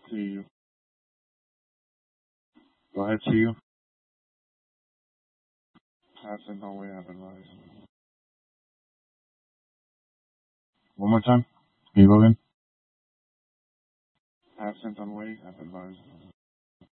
See you. Go ahead, see you. Absent on way, advised. One more time. Can you go again? Absent on way, advised.